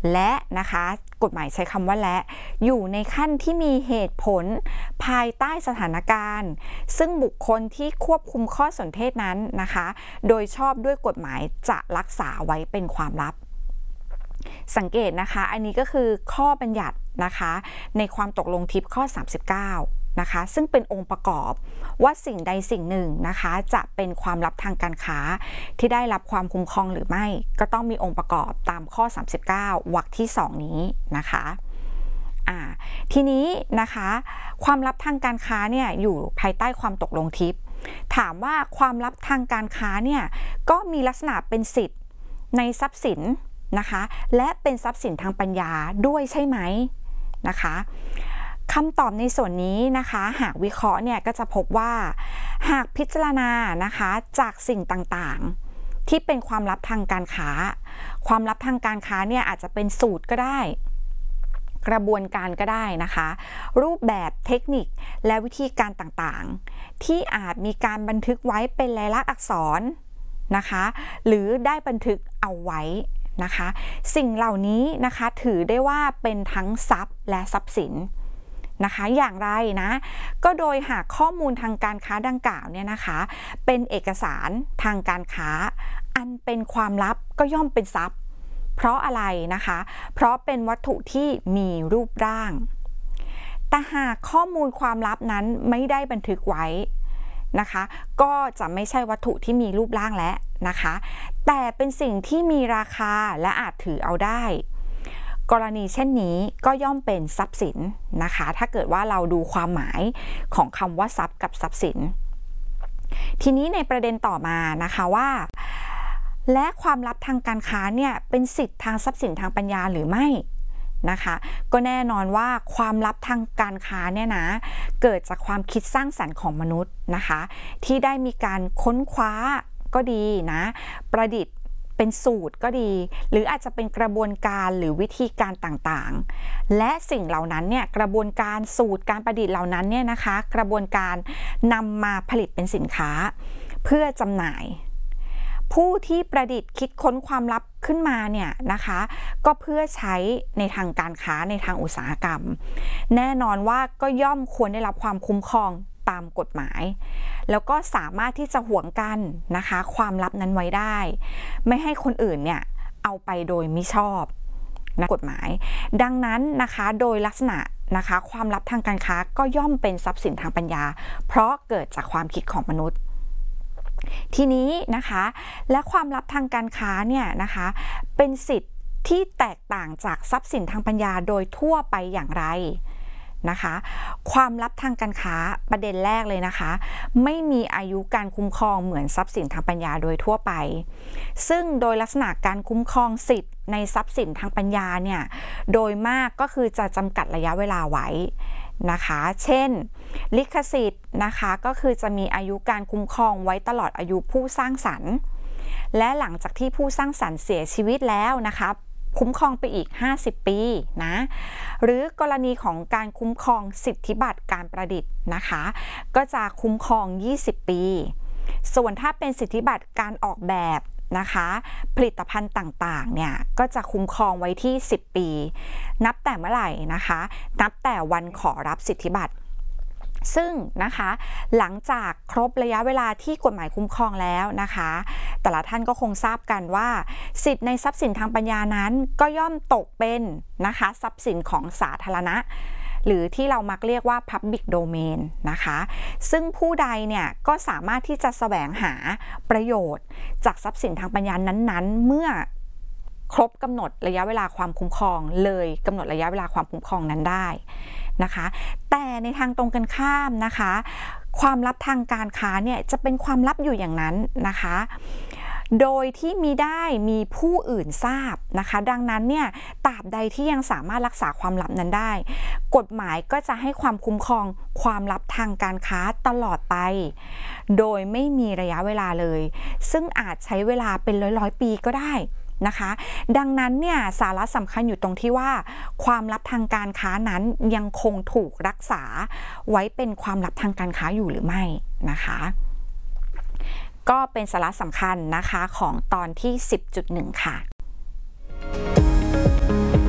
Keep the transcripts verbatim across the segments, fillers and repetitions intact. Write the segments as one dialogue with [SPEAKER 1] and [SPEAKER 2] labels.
[SPEAKER 1] และนะคะกฎหมายใช้คำว่าและอยู่ในขั้นที่มีเหตุผลภายใต้สถานการณ์ซึ่งบุคคลที่ควบคุมข้อสนเทศนั้นนะคะโดยชอบด้วยกฎหมายจะรักษาไว้เป็นความลับสังเกตนะคะอันนี้ก็คือข้อบัญญัตินะคะในความตกลงทิปข้อสามสิบเก้านะคะซึ่งเป็นองค์ประกอบว่าสิ่งใดสิ่งหนึ่งนะคะจะเป็นความลับทางการค้าที่ได้รับความคุ้มครองหรือไม่ก็ต้องมีองค์ประกอบตามข้อสามสิบเก้าวรรคที่สองนี้นะคะอ่าทีนี้นะคะความลับทางการค้าเนี่ยอยู่ภายใต้ความตกลงทิปถามว่าความลับทางการค้าเนี่ยก็มีลักษณะเป็นสิทธิ์ในทรัพย์สินนะคะและเป็นทรัพย์สินทางปัญญาด้วยใช่ไหมนะคะคำตอบในส่วนนี้นะคะหากวิเคราะห์เนี่ยก็จะพบว่าหากพิจารณานะคะจากสิ่งต่างๆที่เป็นความลับทางการค้าความลับทางการค้าเนี่ยอาจจะเป็นสูตรก็ได้กระบวนการก็ได้นะคะรูปแบบเทคนิคและวิธีการต่างๆที่อาจมีการบันทึกไว้เป็นลายลักษณ์อักษรนะคะหรือได้บันทึกเอาไว้นะคะสิ่งเหล่านี้นะคะถือได้ว่าเป็นทั้งทรัพย์และทรัพย์สินนะคะอย่างไรนะก็โดยหากข้อมูลทางการค้าดังกล่าวเนี่ยนะคะเป็นเอกสารทางการค้าอันเป็นความลับก็ย่อมเป็นทรัพย์เพราะอะไรนะคะเพราะเป็นวัตถุที่มีรูปร่างแต่หากข้อมูลความลับนั้นไม่ได้บันทึกไว้นะคะก็จะไม่ใช่วัตถุที่มีรูปร่างแล้วนะคะแต่เป็นสิ่งที่มีราคาและอาจถือเอาได้กรณีเช่นนี้ก็ย่อมเป็นทรัพย์สินนะคะถ้าเกิดว่าเราดูความหมายของคำว่าทรัพย์กับทรัพย์สินทีนี้ในประเด็นต่อมานะคะว่าและความลับทางการค้าเนี่ยเป็นสิทธิทางทรัพย์สินทางปัญญาหรือไม่นะคะก็แน่นอนว่าความลับทางการค้าเนี่ยนะเกิดจากความคิดสร้างสรรค์ของมนุษย์นะคะที่ได้มีการค้นคว้าก็ดีนะประดิษฐ์เป็นสูตรก็ดีหรืออาจจะเป็นกระบวนการหรือวิธีการต่างๆและสิ่งเหล่านั้นเนี่ยกระบวนการสูตรการประดิษฐ์เหล่านั้นเนี่ยนะคะกระบวนการนำมาผลิตเป็นสินค้าเพื่อจำหน่ายผู้ที่ประดิษฐ์คิดค้นความลับขึ้นมาเนี่ยนะคะก็เพื่อใช้ในทางการค้าในทางอุตสาหกรรมแน่นอนว่าก็ย่อมควรได้รับความคุ้มครองตามกฎหมายแล้วก็สามารถที่จะหวงกันนะคะความลับนั้นไว้ได้ไม่ให้คนอื่นเนี่ยเอาไปโดยมิชอบนะกฎหมายดังนั้นนะคะโดยลักษณะนะคะความลับทางการค้าก็ย่อมเป็นทรัพย์สินทางปัญญาเพราะเกิดจากความคิดของมนุษย์ทีนี้นะคะและความลับทางการค้าเนี่ยนะคะเป็นสิทธิ์ที่แตกต่างจากทรัพย์สินทางปัญญาโดยทั่วไปอย่างไรนะคะความลับทางการค้าประเด็นแรกเลยนะคะไม่มีอายุการคุ้มครองเหมือนทรัพย์สินทางปัญญาโดยทั่วไปซึ่งโดยลักษณะการคุ้มครองสิทธิ์ในทรัพย์สินทางปัญญาเนี่ยโดยมากก็คือจะจำกัดระยะเวลาไว้นะคะเช่นลิขสิทธิ์นะคะก็คือจะมีอายุการคุ้มครองไว้ตลอดอายุผู้สร้างสรรค์และหลังจากที่ผู้สร้างสรรค์เสียชีวิตแล้วนะคะคุ้มครองไปอีกห้าสิบปีนะหรือกรณีของการคุ้มครองสิทธิบัตรการประดิษฐ์นะคะก็จะคุ้มครองยี่สิบปีส่วนถ้าเป็นสิทธิบัตรการออกแบบนะคะผลิตภัณฑ์ต่างๆเนี่ยก็จะคุ้มครองไว้ที่สิบปีนับแต่เมื่อไหร่นะคะนับแต่วันขอรับสิทธิบัตรซึ่งนะคะหลังจากครบระยะเวลาที่กฎหมายคุ้มครองแล้วนะคะแต่ละท่านก็คงทราบกันว่าสิทธิในทรัพย์สินทางปัญญานั้นก็ย่อมตกเป็นนะคะทรัพย์สินของสาธารณะหรือที่เรามักเรียกว่า Public Domain นะคะซึ่งผู้ใดเนี่ยก็สามารถที่จะแสวงหาประโยชน์จากทรัพย์สินทางปัญญานั้นๆเมื่อครบกำหนดระยะเวลาความคุ้มครองเลยกำหนดระยะเวลาความคุ้มครองนั้นได้นะคะแต่ในทางตรงกันข้ามนะคะความลับทางการค้าเนี่ยจะเป็นความลับอยู่อย่างนั้นนะคะโดยที่มีได้มีผู้อื่นทราบนะคะดังนั้นเนี่ยตราบใดที่ยังสามารถรักษาความลับนั้นได้กฎหมายก็จะให้ความคุ้มครองความลับทางการค้าตลอดไปโดยไม่มีระยะเวลาเลยซึ่งอาจใช้เวลาเป็นร้อยๆปีก็ได้นะคะดังนั้นเนี่ยสาระสำคัญอยู่ตรงที่ว่าความลับทางการค้านั้นยังคงถูกรักษาไว้เป็นความลับทางการค้าอยู่หรือไม่นะคะก็เป็นสาระสำคัญนะคะของตอนที่ สิบจุดหนึ่ง ค่ะ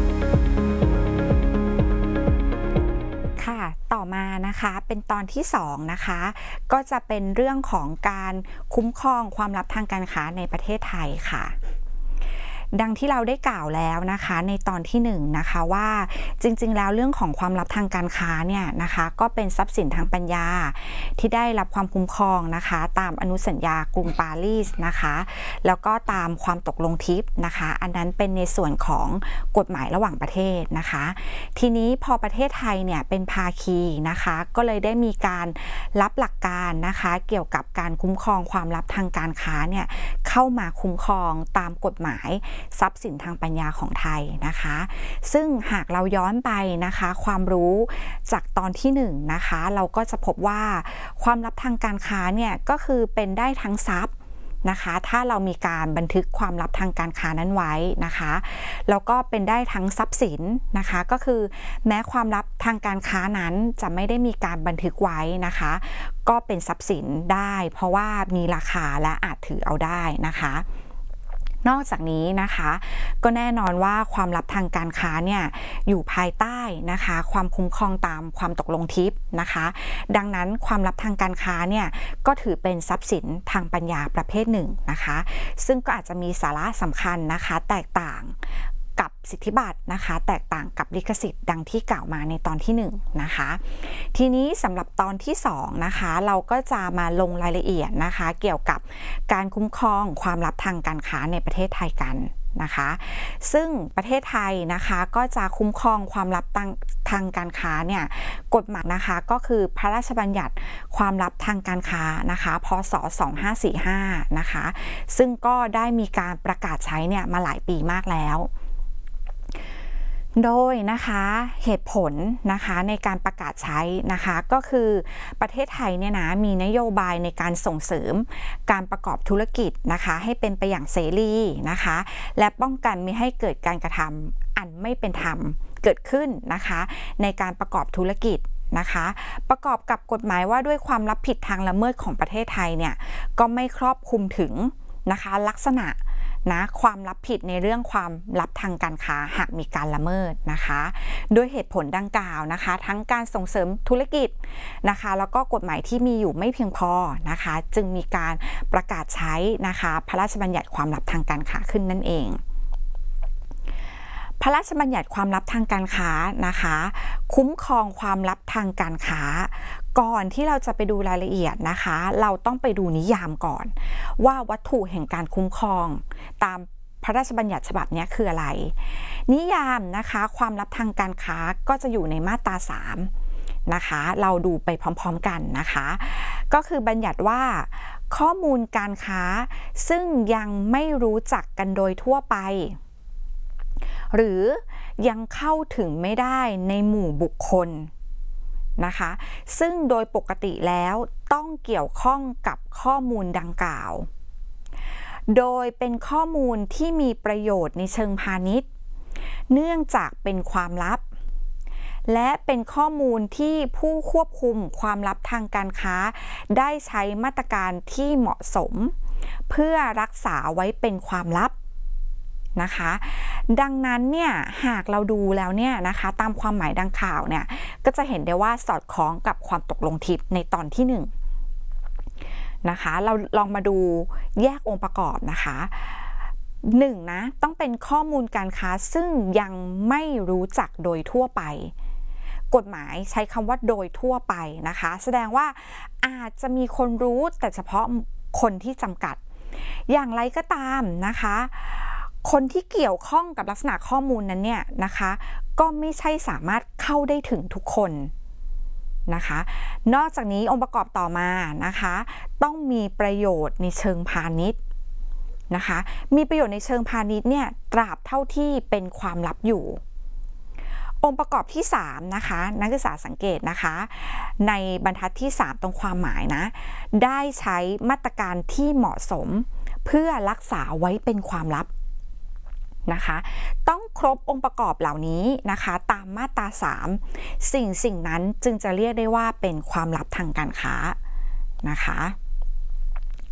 [SPEAKER 1] นะคะเป็นตอนที่สองนะคะก็จะเป็นเรื่องของการคุ้มครองความลับทางการค้าในประเทศไทยค่ะดังที่เราได้กล่าวแล้วนะคะในตอนที่หนึ่งนะคะว่าจริงๆแล้วเรื่องของความลับทางการค้าเนี่ยนะคะก็เป็นทรัพย์สินทางปัญญาที่ได้รับความคุ้มครองนะคะตามอนุสัญญากรุงปารีสนะคะแล้วก็ตามความตกลงทิปนะคะอันนั้นเป็นในส่วนของกฎหมายระหว่างประเทศนะคะทีนี้พอประเทศไทยเนี่ยเป็นภาคีนะคะก็เลยได้มีการรับหลักการนะคะเกี่ยวกับการคุ้มครองความลับทางการค้าเนี่ยเข้ามาคุ้มครองตามกฎหมายทรัพย์สินทางปัญญาของไทยนะคะซึ่งหากเราย้อนไปนะคะความรู้จากตอนที่หนึ่งนะคะเราก็จะพบว่าความลับทางการค้าเนี่ยก็คือเป็นได้ทั้งทรัพย์นะคะถ้าเรามีการบันทึกความลับทางการค้านั้นไว้นะคะแล้วก็เป็นได้ทั้งทรัพย์สินนะคะก็คือแม้ความลับทางการค้านั้นจะไม่ได้มีการบันทึกไว้นะคะก็เป็นทรัพย์สินได้เพราะว่ามีราคาและอาจถือเอาได้นะคะนอกจากนี้นะคะก็แน่นอนว่าความลับทางการค้าเนี่ยอยู่ภายใต้นะคะความคุ้มครองตามความตกลงทิปนะคะดังนั้นความลับทางการค้าเนี่ยก็ถือเป็นทรัพย์สินทางปัญญาประเภทหนึ่งนะคะซึ่งก็อาจจะมีสาระสำคัญนะคะแตกต่างกับสิทธิบัตรนะคะแตกต่างกับลิขสิทธิ์ดังที่กล่าวมาในตอนที่หนึ่งนะคะทีนี้สำหรับตอนที่สองนะคะเราก็จะมาลงรายละเอียดนะคะเกี่ยวกับการคุ้มครองความลับทางการค้าในประเทศไทยกันนะคะซึ่งประเทศไทยนะคะก็จะคุ้มครองความลับทางทางการค้าเนี่ยกฎหมายนะคะก็คือพระราชบัญญัติความลับทางการค้านะคะพ.ศ. สองพันห้าร้อยสี่สิบห้านะคะซึ่งก็ได้มีการประกาศใช้เนี่ยมาหลายปีมากแล้วโดยนะคะเหตุผลนะคะในการประกาศใช้นะคะก็คือประเทศไทยเนี่ยนะมีนโยบายในการส่งเสริมการประกอบธุรกิจนะคะให้เป็นไปอย่างเสรีนะคะและป้องกันไม่ให้เกิดการกระทำอันไม่เป็นธรรมเกิดขึ้นนะคะในการประกอบธุรกิจนะคะประกอบกับกฎหมายว่าด้วยความรับผิดทางละเมิดของประเทศไทยเนี่ยก็ไม่ครอบคลุมถึงนะคะลักษณะนะความรับผิดในเรื่องความลับทางการค้าหากมีการละเมิดนะคะด้วยเหตุผลดังกล่าวนะคะทั้งการส่งเสริมธุรกิจนะคะแล้วก็กฎหมายที่มีอยู่ไม่เพียงพอนะคะจึงมีการประกาศใช้นะคะพระราชบัญญัติความลับทางการค้าขึ้นนั่นเองพระราชบัญญัติความลับทางการค้านะคะคุ้มครองความลับทางการค้าก่อนที่เราจะไปดูรายละเอียดนะคะเราต้องไปดูนิยามก่อนว่าวัตถุแห่งการคุ้มครองตามพระราชบัญญัติฉบับนี้คืออะไรนิยามนะคะความลับทางการค้าก็จะอยู่ในมาตราสามนะคะเราดูไปพร้อมๆกันนะคะก็คือบัญญัติว่าข้อมูลการค้าซึ่งยังไม่รู้จักกันโดยทั่วไปหรือยังเข้าถึงไม่ได้ในหมู่บุคคลนะคะซึ่งโดยปกติแล้วต้องเกี่ยวข้องกับข้อมูลดังกล่าวโดยเป็นข้อมูลที่มีประโยชน์ในเชิงพาณิชย์เนื่องจากเป็นความลับและเป็นข้อมูลที่ผู้ควบคุมความลับทางการค้าได้ใช้มาตรการที่เหมาะสมเพื่อรักษาไว้เป็นความลับนะคะดังนั้นเนี่ยหากเราดูแล้วเนี่ยนะคะตามความหมายดังกล่าวเนี่ยก็จะเห็นได้ว่าสอดคล้องกับความตกลงทิปในตอนที่หนึ่งนะคะเราลองมาดูแยกองค์ประกอบนะคะหนึ่งนะต้องเป็นข้อมูลการค้าซึ่งยังไม่รู้จักโดยทั่วไปกฎหมายใช้คำว่าโดยทั่วไปนะคะแสดงว่าอาจจะมีคนรู้แต่เฉพาะคนที่จำกัดอย่างไรก็ตามนะคะคนที่เกี่ยวข้องกับลักษณะข้อมูลนั้นเนี่ยนะคะก็ไม่ใช่สามารถเข้าได้ถึงทุกคนนะคะนอกจากนี้องค์ประกอบต่อมานะคะต้องมีประโยชน์ในเชิงพาณิชย์นะคะมีประโยชน์ในเชิงพาณิชย์เนี่ยตราบเท่าที่เป็นความลับอยู่องค์ประกอบที่สามนะคะนักศึกษาสังเกตนะคะในบรรทัดที่สามตรงความหมายนะได้ใช้มาตรการที่เหมาะสมเพื่อรักษาไว้เป็นความลับนะคะต้องครบองค์ประกอบเหล่านี้นะคะตามมาตราสามสิ่งสิ่งนั้นจึงจะเรียกได้ว่าเป็นความลับทางการค้านะคะ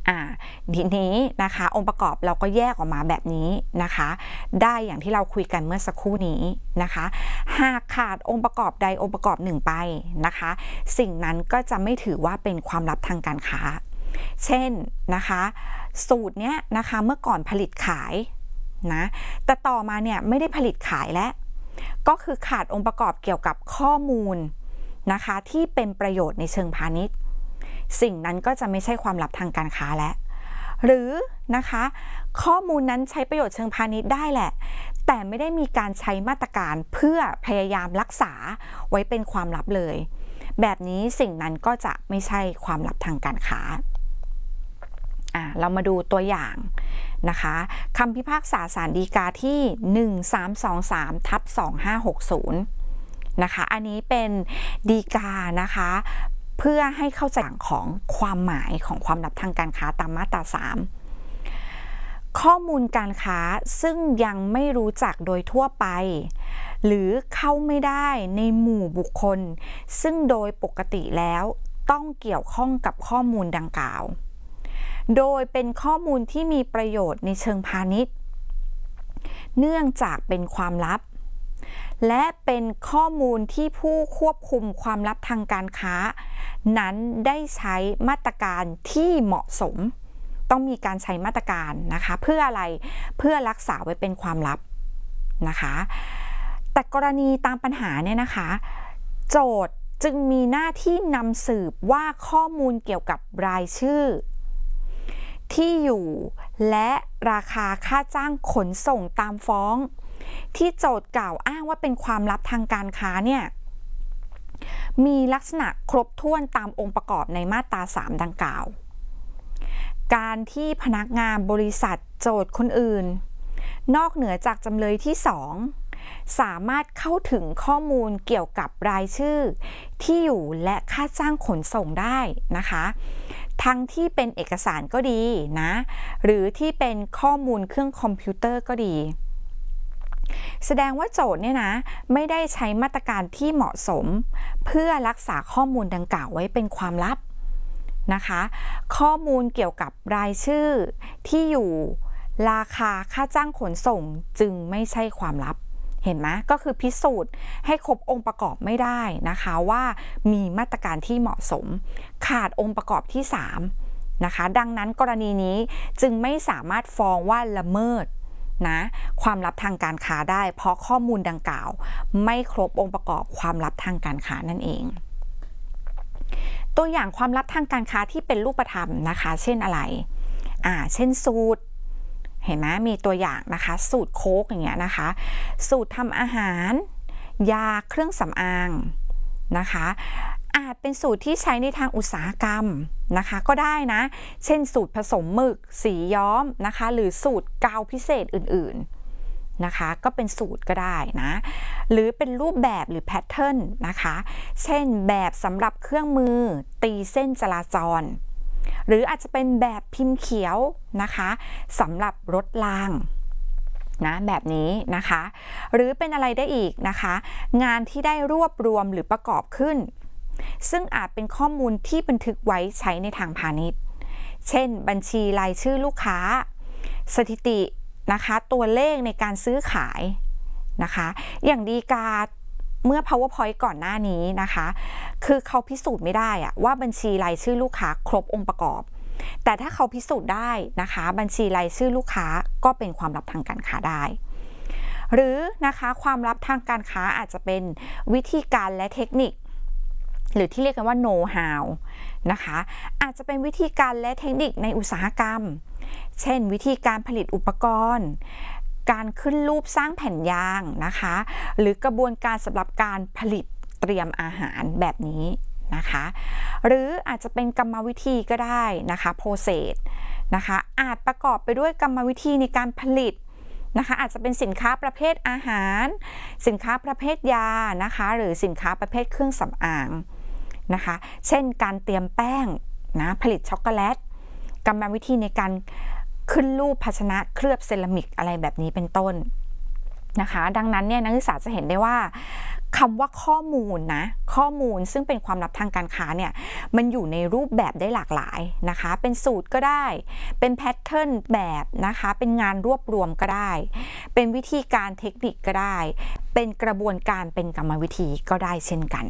[SPEAKER 1] อ่าทีนี้นะคะองค์ประกอบเราก็แยกออกมาแบบนี้นะคะได้อย่างที่เราคุยกันเมื่อสักครู่นี้นะคะหากขาดองค์ประกอบใดองค์ประกอบหนึ่งไปนะคะสิ่งนั้นก็จะไม่ถือว่าเป็นความลับทางการค้าเช่นนะคะสูตรเนี้ยนะคะเมื่อก่อนผลิตขายนะแต่ต่อมาเนี่ยไม่ได้ผลิตขายแล้วก็คือขาดองค์ประกอบเกี่ยวกับข้อมูลนะคะที่เป็นประโยชน์ในเชิงพาณิชย์สิ่งนั้นก็จะไม่ใช่ความลับทางการค้าแล้วหรือนะคะข้อมูลนั้นใช้ประโยชน์เชิงพาณิชย์ได้แหละแต่ไม่ได้มีการใช้มาตรการเพื่อพยายามรักษาไว้เป็นความลับเลยแบบนี้สิ่งนั้นก็จะไม่ใช่ความลับทางการค้าอ่าเรามาดูตัวอย่างนะคะคำพิพากษาศาลฎีกาที่หนึ่งสามสองสาม ทับสองห้าหกศูนย์นะคะอันนี้เป็นฎีกานะคะเพื่อให้เข้าใจของความหมายของความลับทางการค้าตามมาตราสามข้อมูลการค้าซึ่งยังไม่รู้จักโดยทั่วไปหรือเข้าไม่ได้ในหมู่บุคคลซึ่งโดยปกติแล้วต้องเกี่ยวข้องกับข้อมูลดังกล่าวโดยเป็นข้อมูลที่มีประโยชน์ในเชิงพาณิชย์เนื่องจากเป็นความลับและเป็นข้อมูลที่ผู้ควบคุมความลับทางการค้านั้นได้ใช้มาตรการที่เหมาะสมต้องมีการใช้มาตรการนะคะเพื่ออะไรเพื่อรักษาไว้เป็นความลับนะคะแต่กรณีตามปัญหาเนี่ยนะคะโจทย์จึงมีหน้าที่นำสืบว่าข้อมูลเกี่ยวกับรายชื่อที่อยู่และราคาค่าจ้างขนส่งตามฟ้องที่โจทย์กล่าวอ้างว่าเป็นความลับทางการค้าเนี่ยมีลักษณะครบถ้วนตามองค์ประกอบในมาตราสามดังกล่าวการที่พนักงานบริษัทโจทย์คนอื่นนอกเหนือจากจำเลยที่สองสามารถเข้าถึงข้อมูลเกี่ยวกับรายชื่อที่อยู่และค่าจ้างขนส่งได้นะคะทั้งที่เป็นเอกสารก็ดีนะหรือที่เป็นข้อมูลเครื่องคอมพิวเตอร์ก็ดีแสดงว่าโจทย์เนี่ยนะไม่ได้ใช้มาตรการที่เหมาะสมเพื่อรักษาข้อมูลดังกล่าวไว้เป็นความลับนะคะข้อมูลเกี่ยวกับรายชื่อที่อยู่ราคาค่าจ้างขนส่งจึงไม่ใช่ความลับเห็นไหมก็คือพิสูจน์ให้ครบองค์ประกอบไม่ได้นะคะว่ามีมาตรการที่เหมาะสมขาดองค์ประกอบที่สามนะคะดังนั้นกรณีนี้จึงไม่สามารถฟ้องว่าละเมิดนะความลับทางการค้าได้เพราะข้อมูลดังกล่าวไม่ครบองค์ประกอบความลับทางการค้านั่นเองตัวอย่างความลับทางการค้าที่เป็นรูปธรรมนะคะเช่นอะไรอ่าเช่นสูตรเห็นไหมมีตัวอย่างนะคะสูตรโค้กอย่างเงี้ยนะคะสูตรทำอาหารยาเครื่องสำอางนะคะอาจเป็นสูตรที่ใช้ในทางอุตสาหกรรมนะคะก็ได้นะเช่นสูตรผสมหมึกสีย้อมนะคะหรือสูตรกาวพิเศษอื่นๆนะคะก็เป็นสูตรก็ได้นะหรือเป็นรูปแบบหรือแพทเทิร์นนะคะเช่นแบบสำหรับเครื่องมือตีเส้นจราจรหรืออาจจะเป็นแบบพิมพ์เขียวนะคะสำหรับรถรางนะแบบนี้นะคะหรือเป็นอะไรได้อีกนะคะงานที่ได้รวบรวมหรือประกอบขึ้นซึ่งอาจเป็นข้อมูลที่บันทึกไว้ใช้ในทางพาณิชย์เช่นบัญชีรายชื่อลูกค้าสถิตินะคะตัวเลขในการซื้อขายนะคะอย่างฎีกาเมื่อ PowerPoint ก่อนหน้านี้นะคะคือเขาพิสูจน์ไม่ได้อะว่าบัญชีรายชื่อลูกค้าครบองค์ประกอบแต่ถ้าเขาพิสูจน์ได้นะคะบัญชีรายชื่อลูกค้าก็เป็นความลับทางการค้าได้หรือนะคะความลับทางการค้าอาจจะเป็นวิธีการและเทคนิคหรือที่เรียกกันว่า know how นะคะอาจจะเป็นวิธีการและเทคนิคในอุตสาหกรรมเช่นวิธีการผลิตอุปกรณ์การขึ้นรูปสร้างแผ่นยางนะคะหรือกระบวนการสำหรับการผลิตเตรียมอาหารแบบนี้นะคะหรืออาจจะเป็นกรรมวิธีก็ได้นะคะ process นะคะอาจประกอบไปด้วยกรรมวิธีในการผลิตนะคะอาจจะเป็นสินค้าประเภทอาหารสินค้าประเภทยานะคะหรือสินค้าประเภทเครื่องสำอางนะคะเช่นการเตรียมแป้งนะผลิตช็อกโกแลตกรรมวิธีในการขึ้นรูปภาชนะเคลือบเซรามิกอะไรแบบนี้เป็นต้นนะคะดังนั้นเนี่ยนักศึกษาจะเห็นได้ว่าคำว่าข้อมูลนะข้อมูลซึ่งเป็นความลับทางการค้าเนี่ยมันอยู่ในรูปแบบได้หลากหลายนะคะเป็นสูตรก็ได้เป็นแพทเทิร์นแบบนะคะเป็นงานรวบรวมก็ได้เป็นวิธีการเทคนิคก็ได้เป็นกระบวนการเป็นกรรมวิธีก็ได้เช่นกัน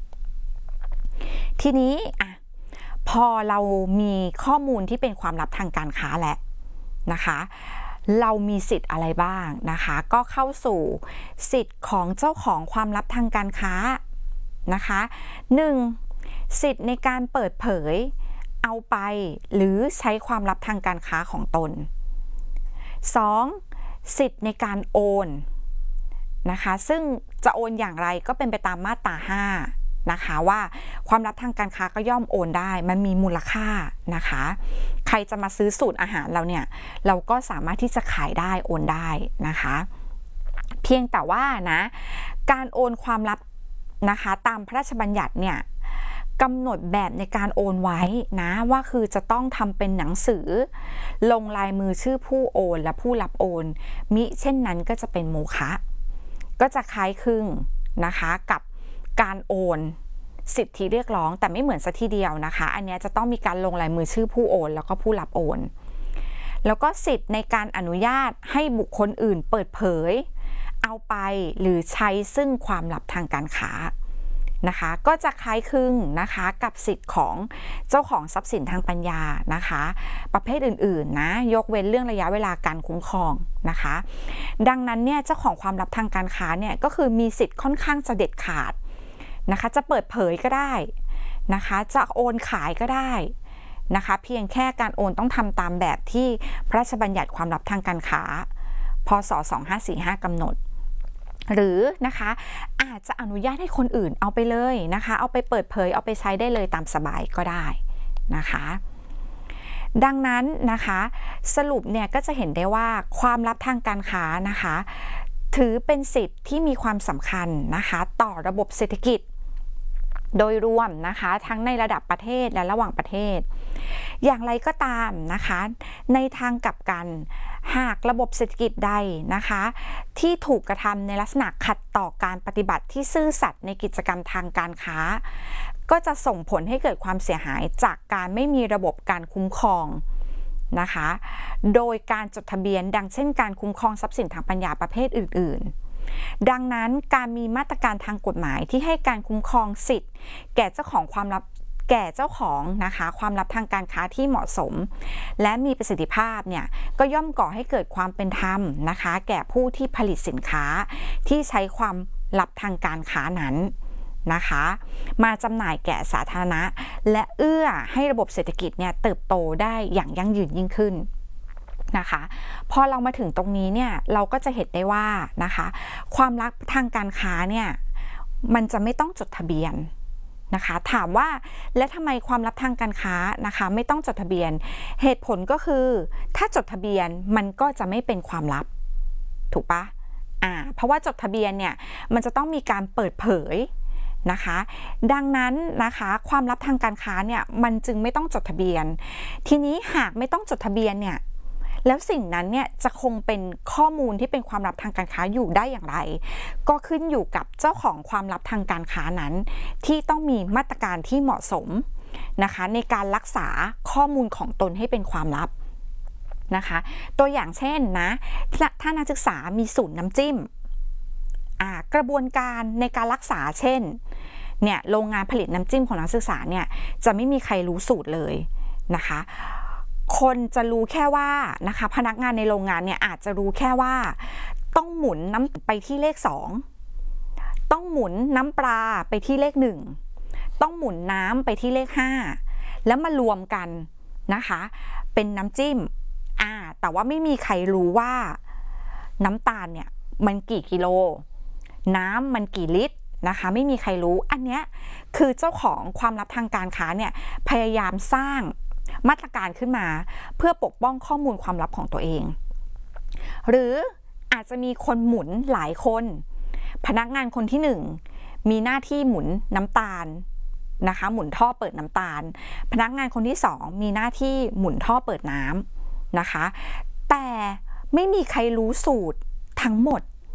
[SPEAKER 1] ทีนี้อ่ะพอเรามีข้อมูลที่เป็นความลับทางการค้าแล้วนะคะเรามีสิทธิ์อะไรบ้างนะคะก็เข้าสู่สิทธิ์ของเจ้าของความลับทางการค้านะคะหนึ่งสิทธิ์ในการเปิดเผยเอาไปหรือใช้ความลับทางการค้าของตนสองสิทธิ์ในการโอนนะคะซึ่งจะโอนอย่างไรก็เป็นไปตามมาตราห้านะคะว่าความลับทางการค้าก็ย่อมโอนได้มันมีมูลค่านะคะใครจะมาซื้อสูตรอาหารเราเนี่ยเราก็สามารถที่จะขายได้โอนได้นะคะเพียงแต่ว่านะการโอนความลับนะคะตามพระราชบัญญัติเนี่ยกำหนดแบบในการโอนไว้นะว่าคือจะต้องทำเป็นหนังสือลงลายมือชื่อผู้โอนและผู้รับโอนมิเช่นนั้นก็จะเป็นโมฆะก็จะคล้ายคลึงนะคะกับการโอนสิทธิเรียกร้องแต่ไม่เหมือนซะทีเดียวนะคะอันนี้จะต้องมีการลงลายมือชื่อผู้โอนแล้วก็ผู้รับโอนแล้วก็สิทธิ์ในการอนุญาตให้บุคคลอื่นเปิดเผยเอาไปหรือใช้ซึ่งความลับทางการค้านะคะก็จะคล้ายคลึงนะคะกับสิทธิ์ของเจ้าของทรัพย์สินทางปัญญานะคะประเภทอื่นๆนะยกเว้นเรื่องระยะเวลาการคุ้มครองนะคะดังนั้นเนี่ยเจ้าของความลับทางการค้าเนี่ยก็คือมีสิทธิ์ค่อนข้างจะเด็ดขาดนะคะจะเปิดเผยก็ได้นะคะจะโอนขายก็ได้นะคะเพียงแค่การโอนต้องทำตามแบบที่พระราชบัญญัติความลับทางการค้าพ.ศ. สองพันห้าร้อยสี่สิบห้ากำหนดหรือนะคะอาจจะอนุญาตให้คนอื่นเอาไปเลยนะคะเอาไปเปิดเผยเอาไปใช้ได้เลยตามสบายก็ได้นะคะดังนั้นนะคะสรุปเนี่ยก็จะเห็นได้ว่าความลับทางการค้านะคะถือเป็นสิทธิ์ที่มีความสำคัญนะคะต่อระบบเศรษฐกิจโดยรวมนะคะทั้งในระดับประเทศและระหว่างประเทศอย่างไรก็ตามนะคะในทางกลับกันหากระบบเศรษฐกิจใดนะคะที่ถูกกระทำในลักษณะขัดต่อการปฏิบัติที่ซื่อสัตย์ในกิจกรรมทางการค้าก็จะส่งผลให้เกิดความเสียหายจากการไม่มีระบบการคุ้มครองนะคะโดยการจดทะเบียนดังเช่นการคุ้มครองทรัพย์สินทางปัญญาประเภทอื่นๆดังนั้นการมีมาตรการทางกฎหมายที่ให้การคุ้มครองสิทธิ์แก่เจ้าของความลับแก่เจ้าของนะคะความลับทางการค้าที่เหมาะสมและมีประสิทธิภาพเนี่ยก็ย่อมก่อให้เกิดความเป็นธรรมนะคะแก่ผู้ที่ผลิตสินค้าที่ใช้ความลับทางการค้านั้นนะคะมาจำหน่ายแก่สาธารณะและเอื้อให้ระบบเศรษฐกิจเนี่ยเติบโตได้อย่างยั่งยืนยิ่งขึ้นนะคะพอเรามาถึงตรงนี้เนี่ยเราก็จะเห็นได้ว่านะคะความลับทางการค้าเนี่ยมันจะไม่ต้องจดทะเบียนนะคะถามว่าและทำไมความลับทางการค้านะคะไม่ต้องจดทะเบียนเหตุผลก็คือถ้าจดทะเบียนมันก็จะไม่เป็นความลับถูกปะอ่าเพราะว่าจดทะเบียนเนี่ยมันจะต้องมีการเปิดเผยนะคะดังนั้นนะคะความลับทางการค้าเนี่ยมันจึงไม่ต้องจดทะเบียนทีนี้หากไม่ต้องจดทะเบียนเนี่ยแล้วสิ่งนั้นเนี่ยจะคงเป็นข้อมูลที่เป็นความลับทางการค้าอยู่ได้อย่างไรก็ขึ้นอยู่กับเจ้าของความลับทางการค้านั้นที่ต้องมีมาตรการที่เหมาะสมนะคะในการรักษาข้อมูลของตนให้เป็นความลับนะคะตัวอย่างเช่นนะถ้านักศึกษามีสูตรน้ำจิ้มกระบวนการในการรักษาเช่นเนี่ยโรงงานผลิตน้ำจิ้มของนักศึกษาเนี่ยจะไม่มีใครรู้สูตรเลยนะคะคนจะรู้แค่ว่านะคะพนักงานในโรงงานเนี่ยอาจจะรู้แค่ว่าต้องหมุนน้ำไปที่เลขสองต้องหมุนน้ำปลาไปที่เลขหนึ่งต้องหมุนน้ำไปที่เลขห้าแล้วมารวมกันนะคะเป็นน้ำจิ้มอ่าแต่ว่าไม่มีใครรู้ว่าน้ำตาลเนี่ยมันกี่กิโลน้ำมันกี่ลิตรนะคะไม่มีใครรู้อันเนี้ยคือเจ้าของความลับทางการค้าเนี่ยพยายามสร้างมาตรการขึ้นมาเพื่อปกป้องข้อมูลความลับของตัวเองหรืออาจจะมีคนหมุนหลายคนพนักงานคนที่หนึ่งมีหน้าที่หมุนน้ำตาลนะคะหมุนท่อเปิดน้ำตาลพนักงานคนที่สองมีหน้าที่หมุนท่อเปิดน้ำนะคะแต่ไม่มีใครรู้สูตรทั้งหมด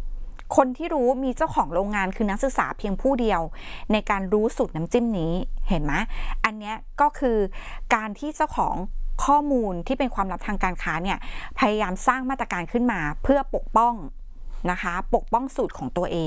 [SPEAKER 1] คนที่รู้มีเจ้าของโรงงานคือนักศึกษาเพียงผู้เดียวในการรู้สูตรน้ำจิ้มนี้เห็นไหมอันนี้ก็คือการที่เจ้าของข้อมูลที่เป็นความลับทางการค้าเนี่ยพยายามสร้างมาตรการขึ้นมาเพื่อปกป้องนะคะปกป้องสูตรของตัวเอง